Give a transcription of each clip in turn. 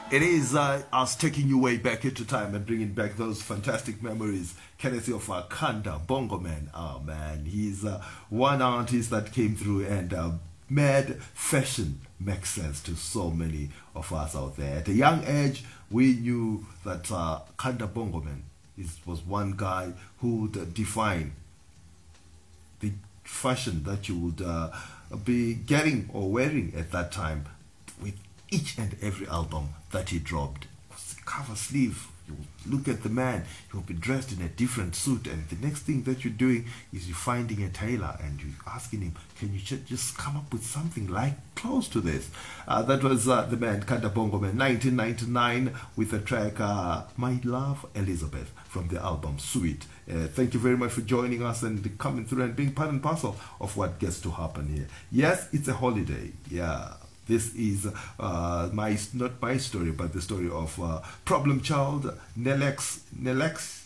It is us taking you way back into time and bringing back those fantastic memories, courtesy of Kanda Bongo Man. Oh man, he's one artist that came through and made fashion make sense to so many of us out there. At a young age, we knew that Kanda Bongo Man was one guy who would define the fashion that you would be getting or wearing at that time with each and every album that he dropped. Cover sleeve, you look at the man, he'll be dressed in a different suit, and the next thing that you're doing is you're finding a tailor and you're asking him, can you just come up with something like close to this? That was the man Kanda Bongo Man, 1999, with the track My Love Elizabeth from the album Sweet. Thank you very much for joining us and coming through and being part and parcel of what gets to happen here. Yes, it's a holiday. Yeah. This is not my story, but the story of Problem Child, Neliax,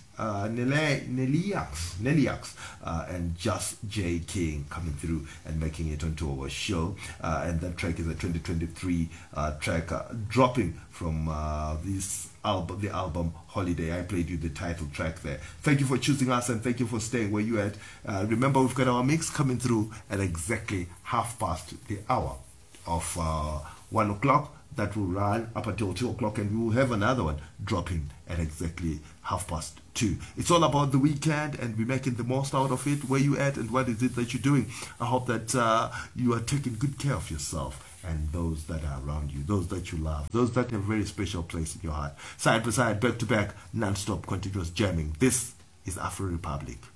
and Just J King coming through and making it onto our show. And that track is a 2023 track dropping from this album, the album Holiday. I played you the title track there. Thank you for choosing us and thank you for staying where you at. Remember, we've got our mix coming through at exactly 1:30 of 1 o'clock. That will run up until 2 o'clock, and we will have another one dropping at exactly 2:30. It's all about the weekend, and we're making the most out of it. Where you at, and what is it that you're doing? I hope that you are taking good care of yourself and those that are around you, those that you love, those that have a very special place in your heart. Side by side, back to back, non-stop, continuous jamming. This is Afro Republic.